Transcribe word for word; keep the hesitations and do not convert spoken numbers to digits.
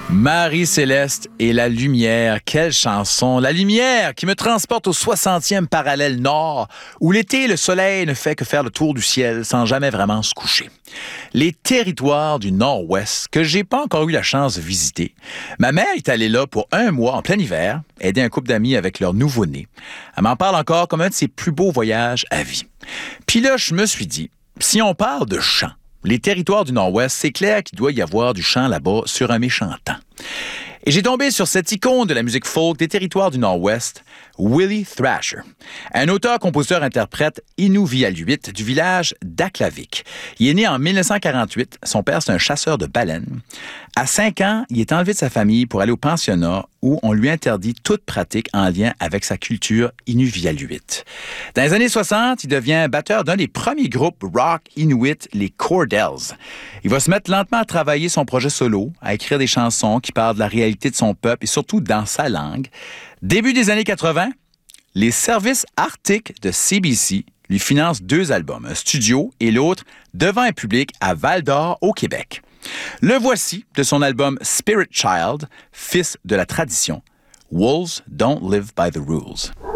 Marie-Céleste et la lumière, quelle chanson! La lumière qui me transporte au soixantième parallèle nord, où l'été, le soleil ne fait que faire le tour du ciel sans jamais vraiment se coucher. Les territoires du nord-ouest que j'ai pas encore eu la chance de visiter. Ma mère est allée là pour un mois en plein hiver, aider un couple d'amis avec leur nouveau-né. Elle m'en parle encore comme un de ses plus beaux voyages à vie. Puis là, je me suis dit, si on parle de chant, les territoires du Nord-Ouest, c'est clair qu'il doit y avoir du chant là-bas sur un méchant temps. Et j'ai tombé sur cette icône de la musique folk des territoires du Nord-Ouest, Willie Thrasher, un auteur-compositeur-interprète Inuvialuit du village d'Aklavik. Il est né en dix-neuf cent quarante-huit. Son père, c'est un chasseur de baleines. À cinq ans, il est enlevé de sa famille pour aller au pensionnat où on lui interdit toute pratique en lien avec sa culture Inuvialuit. Dans les années soixante, il devient batteur d'un des premiers groupes rock inuit, les Cordells. Il va se mettre lentement à travailler son projet solo, à écrire des chansons qui parlent de la réalité de son peuple et surtout dans sa langue. Début des années quatre-vingts, les services arctiques de C B C lui financent deux albums, un studio et l'autre devant un public à Val-d'Or, au Québec. Le voici de son album Spirit Child, fils de la tradition. Wolves don't live by the rules.